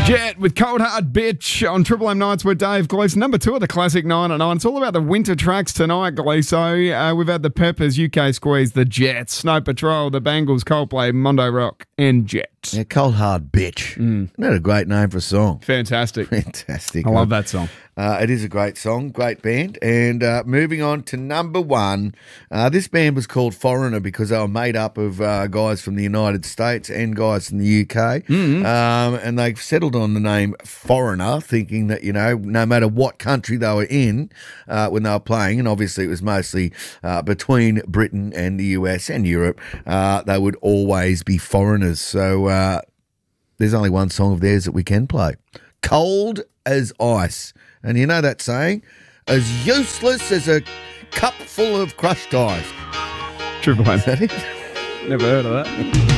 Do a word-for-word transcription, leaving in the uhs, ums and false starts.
Jet with Cold Hard Bitch on Triple M Nights with Dave Gleeson. Number two of the Classic nine at nine. It's all about the winter tracks tonight, Gleeso. Uh, we've had the Peppers, U K Squeeze, the Jets, Snow Patrol, the Bangles, Coldplay, Mondo Rock, and Jet. Yeah, Cold Hard Bitch. Mm. Isn't that a great name for a song? Fantastic. Fantastic. I love that song. Uh, it is a great song, great band. And uh, moving on to number one, uh, this band was called Foreigner because they were made up of uh, guys from the United States and guys from the U K. Mm-hmm. Um, and they settled on the name Foreigner, thinking that, you know, no matter what country they were in uh, when they were playing, and obviously it was mostly uh, between Britain and the U S and Europe, uh, they would always be foreigners. So uh, there's only one song of theirs that we can play. Cold as Ice. And you know that saying? As useless as a cup full of crushed ice. Triple M. Is that it? Never heard of that.